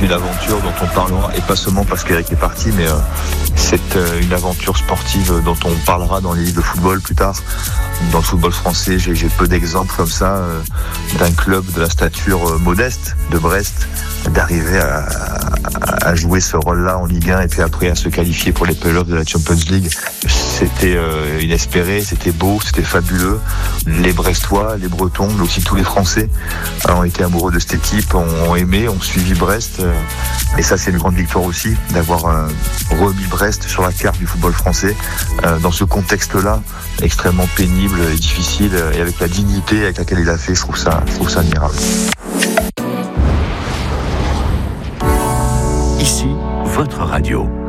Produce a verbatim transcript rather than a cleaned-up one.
une aventure dont on parlera, et pas seulement parce qu'Eric est parti, mais euh, c'est euh, une aventure sportive dont on parlera dans les livres de football plus tard. Dans le football français, j'ai, j'ai peu d'exemples comme ça, euh, d'un club de la stature euh, modeste de Brest, d'arriver à, à, à jouer ce rôle-là en Ligue un et puis après à se qualifier pour les play-offs de la Champions League. C'était euh, inespéré, c'était beau, c'était fabuleux. Les Brestois, les Bretons, mais aussi tous les Français euh, ont été amoureux de cette équipe, ont, ont aimé, ont suivi Brest. Euh, et ça, c'est une grande victoire aussi, d'avoir euh, remis Brest sur la carte du football français euh, dans ce contexte-là, extrêmement pénible et difficile, et avec la dignité avec laquelle il a fait, je trouve ça, je trouve ça admirable. Ici, votre radio.